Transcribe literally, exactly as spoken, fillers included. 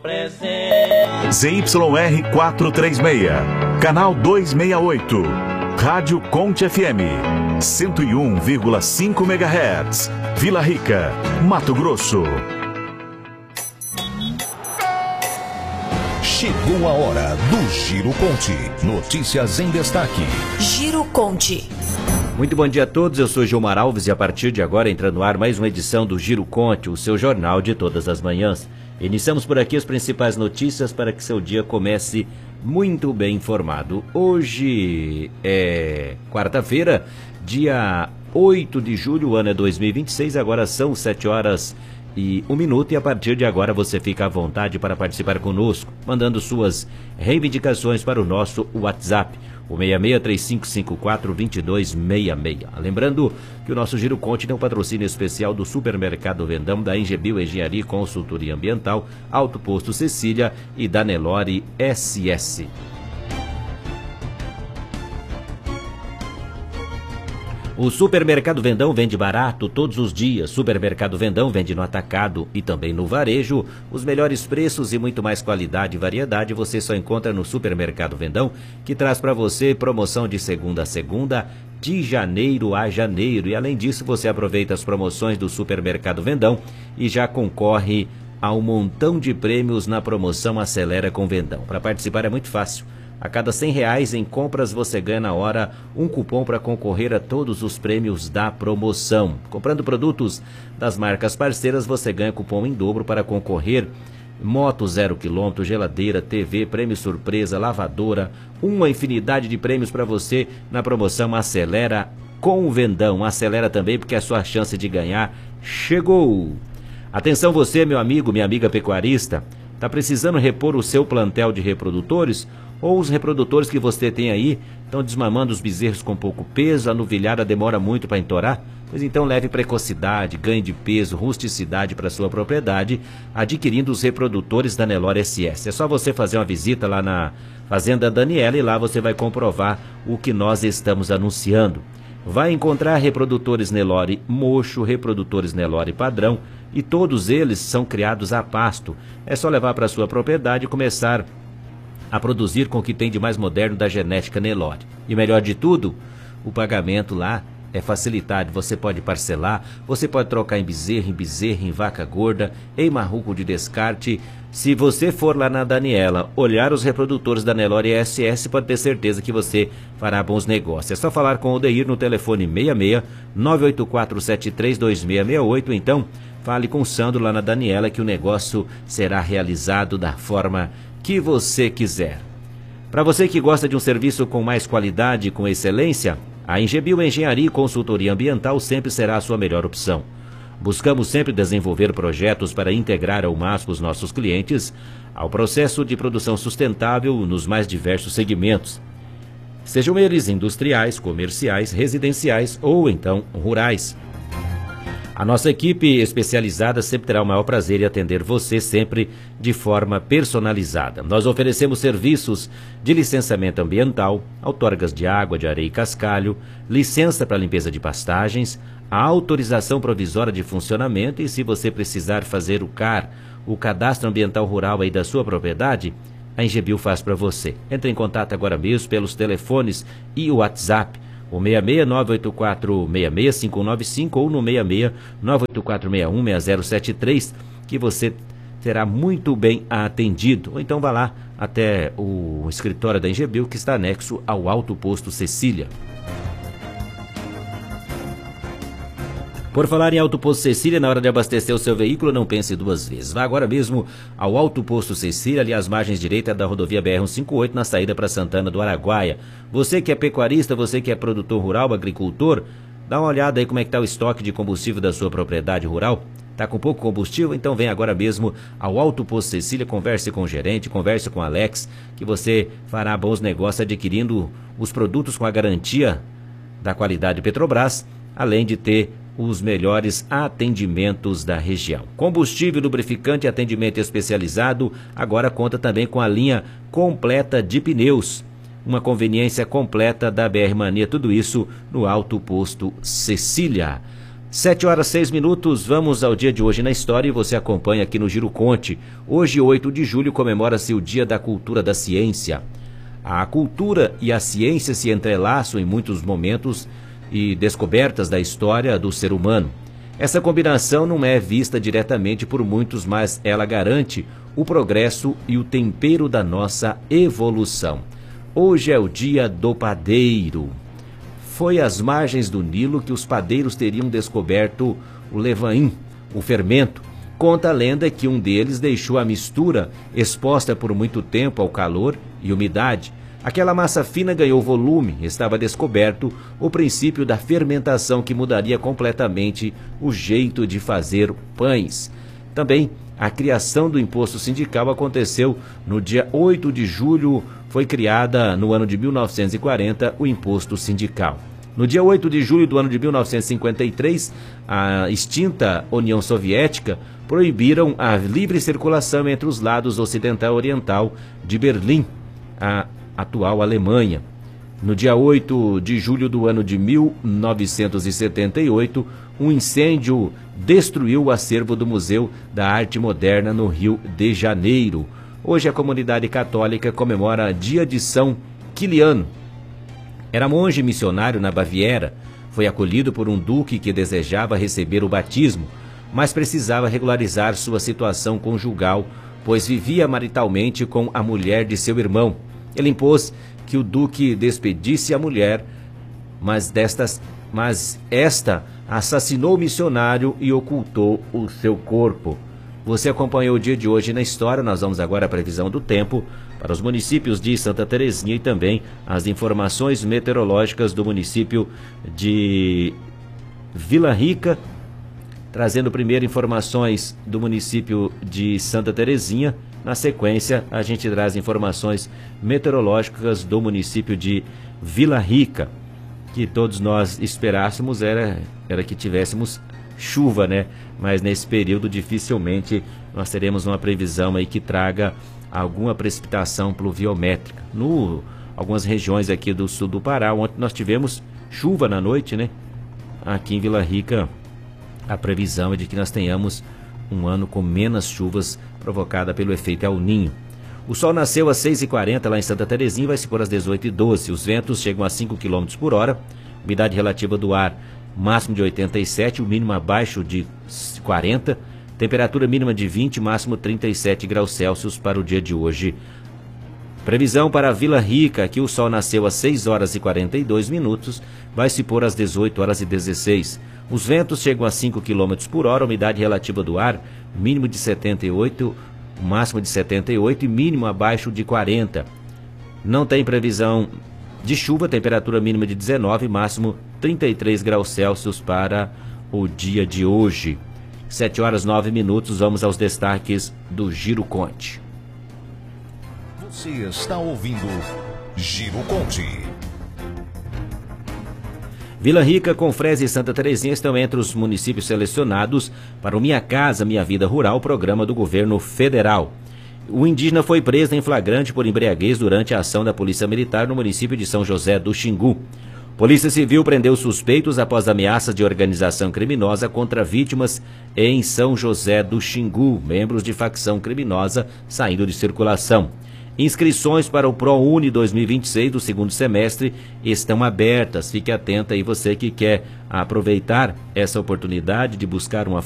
Z Y R quatrocentos e trinta e seis, canal duzentos e sessenta e oito, Rádio Conte F M, cento e um vírgula cinco megahertz, Vila Rica, Mato Grosso. Chegou a hora do Giro Conte. Notícias em destaque. Giro Conte. Muito bom dia a todos, eu sou Gilmar Alves e a partir de agora entra no ar mais uma edição do Giro Conte, o seu jornal de todas as manhãs. Iniciamos por aqui as principais notícias para que seu dia comece muito bem informado. Hoje é quarta-feira, dia oito de julho, o ano é dois mil e vinte e seis, agora são sete horas e um minuto e a partir de agora você fica à vontade para participar conosco, mandando suas reivindicações para o nosso WhatsApp, o seis seis três cinco cinco quatro dois dois seis seis. Lembrando que o nosso Giro Conte tem um patrocínio especial do Supermercado Vendão, da Engebio Engenharia e Consultoria Ambiental, Alto Posto Cecília e da Nelore S S. O Supermercado Vendão vende barato todos os dias. Supermercado Vendão vende no atacado e também no varejo. Os melhores preços e muito mais qualidade e variedade você só encontra no Supermercado Vendão, que traz para você promoção de segunda a segunda, de janeiro a janeiro. E além disso, você aproveita as promoções do Supermercado Vendão e já concorre a um montão de prêmios na promoção Acelera com Vendão. Para participar é muito fácil. A cada cem reais em compras você ganha na hora um cupom para concorrer a todos os prêmios da promoção. Comprando produtos das marcas parceiras você ganha cupom em dobro para concorrer. Moto zero quilômetro, geladeira, T V, prêmio surpresa, lavadora, uma infinidade de prêmios para você na promoção Acelera com o Vendão. Acelera também porque a sua chance de ganhar chegou. Atenção você, meu amigo, minha amiga pecuarista, está precisando repor o seu plantel de reprodutores? Ou os reprodutores que você tem aí estão desmamando os bezerros com pouco peso, a novilhada demora muito para entorar? Pois então leve precocidade, ganho de peso, rusticidade para sua propriedade, adquirindo os reprodutores da Nelore S S. É só você fazer uma visita lá na Fazenda Daniela e lá você vai comprovar o que nós estamos anunciando. Vai encontrar reprodutores Nelore mocho, reprodutores Nelore padrão e todos eles são criados a pasto. É só levar para sua propriedade e começar a produzir com o que tem de mais moderno da genética Nelore. E melhor de tudo, o pagamento lá é facilitado. Você pode parcelar, você pode trocar em bezerro, em bezerra, em vaca gorda, em marruco de descarte. Se você for lá na Daniela olhar os reprodutores da Nelore S S, pode ter certeza que você fará bons negócios. É só falar com o Odeir no telefone seis seis nove oito quatro sete três dois seis seis oito, então fale com o Sandro lá na Daniela que o negócio será realizado da forma que você quiser. Para você que gosta de um serviço com mais qualidade e com excelência, a Engebio Engenharia e Consultoria Ambiental sempre será a sua melhor opção. Buscamos sempre desenvolver projetos para integrar ao máximo os nossos clientes ao processo de produção sustentável nos mais diversos segmentos, sejam eles industriais, comerciais, residenciais ou então rurais. A nossa equipe especializada sempre terá o maior prazer em atender você sempre de forma personalizada. Nós oferecemos serviços de licenciamento ambiental, outorgas de água, de areia e cascalho, licença para limpeza de pastagens, a autorização provisória de funcionamento e se você precisar fazer o C A R, o Cadastro Ambiental Rural aí da sua propriedade, a Engebio faz para você. Entre em contato agora mesmo pelos telefones e o WhatsApp. O seis seis nove oito quatro seis seis cinco nove cinco ou no seis seis nove oito quatro seis um seis zero sete três, que você será muito bem atendido. Ou então vá lá até o escritório da Engebio, que está anexo ao Alto Posto Cecília. Por falar em Alto Posto Cecília, na hora de abastecer o seu veículo, não pense duas vezes. Vá agora mesmo ao Alto Posto Cecília, ali às margens direitas da rodovia B R cento e cinquenta e oito, na saída para Santana do Araguaia. Você que é pecuarista, você que é produtor rural, agricultor, dá uma olhada aí como é que está o estoque de combustível da sua propriedade rural. Está com pouco combustível? Então vem agora mesmo ao Alto Posto Cecília, converse com o gerente, converse com o Alex, que você fará bons negócios adquirindo os produtos com a garantia da qualidade Petrobras, além de ter os melhores atendimentos da região. Combustível, lubrificante e atendimento especializado, agora conta também com a linha completa de pneus. Uma conveniência completa da B R Mania, tudo isso no Alto Posto Cecília. Sete horas, seis minutos, vamos ao dia de hoje na história e você acompanha aqui no Giro Conte. Hoje, oito de julho, comemora-se o Dia da Cultura da Ciência. A cultura e a ciência se entrelaçam em muitos momentos e descobertas da história do ser humano. Essa combinação não é vista diretamente por muitos, mas ela garante o progresso e o tempero da nossa evolução. Hoje é o dia do padeiro. Foi às margens do Nilo que os padeiros teriam descoberto o levain, o fermento. Conta a lenda que um deles deixou a mistura exposta por muito tempo ao calor e umidade. Aquela massa fina ganhou volume, estava descoberto o princípio da fermentação que mudaria completamente o jeito de fazer pães. Também a criação do imposto sindical aconteceu no dia oito de julho, foi criada no ano de mil novecentos e quarenta o imposto sindical. No dia oito de julho do ano de mil novecentos e cinquenta e três, a extinta União Soviética proibiram a livre circulação entre os lados ocidental e oriental de Berlim, a atual Alemanha. No dia oito de julho do ano de mil novecentos e setenta e oito, um incêndio destruiu o acervo do Museu da Arte Moderna no Rio de Janeiro. Hoje a comunidade católica comemora dia de São Quiliano. Era monge missionário na Baviera, foi acolhido por um duque que desejava receber o batismo, mas precisava regularizar sua situação conjugal, pois vivia maritalmente com a mulher de seu irmão. Ele impôs que o duque despedisse a mulher, mas, destas, mas esta assassinou o missionário e ocultou o seu corpo. Você acompanhou o dia de hoje na história. Nós vamos agora à previsão do tempo para os municípios de Santa Terezinha e também as informações meteorológicas do município de Vila Rica, trazendo primeiro informações do município de Santa Terezinha. Na sequência, a gente traz informações meteorológicas do município de Vila Rica, que todos nós esperássemos era, era que tivéssemos chuva, né? Mas nesse período dificilmente nós teremos uma previsão aí que traga alguma precipitação pluviométrica. No algumas regiões aqui do sul do Pará, ontem nós tivemos chuva na noite, né? Aqui em Vila Rica, a previsão é de que nós tenhamos um ano com menos chuvas provocada pelo efeito El Ninho. O sol nasceu às seis e quarenta lá em Santa Terezinha e vai se pôr às dezoito e doze. Os ventos chegam a cinco quilômetros por hora. Umidade relativa do ar máximo de oitenta e sete, o mínimo abaixo de quarenta. Temperatura mínima de vinte, máximo trinta e sete graus Celsius para o dia de hoje. Previsão para Vila Rica, aqui o sol nasceu às seis horas e quarenta e dois minutos, vai se pôr às dezoito horas e dezesseis. Os ventos chegam a cinco quilômetros por hora, umidade relativa do ar, mínimo de setenta e oito, máximo de setenta e oito e mínimo abaixo de quarenta. Não tem previsão de chuva, temperatura mínima de dezenove, máximo trinta e três graus Celsius para o dia de hoje. sete horas e nove minutos, vamos aos destaques do Giro Conte. Você está ouvindo Giro Conte. Vila Rica, Confresa e Santa Terezinha estão entre os municípios selecionados para o Minha Casa Minha Vida Rural, programa do governo federal. O indígena foi preso em flagrante por embriaguez durante a ação da Polícia Militar no município de São José do Xingu. Polícia Civil prendeu suspeitos após ameaças de organização criminosa contra vítimas em São José do Xingu, membros de facção criminosa saindo de circulação. Inscrições para o ProUni dois mil e vinte e seis do segundo semestre estão abertas. Fique atenta aí, você que quer aproveitar essa oportunidade de buscar uma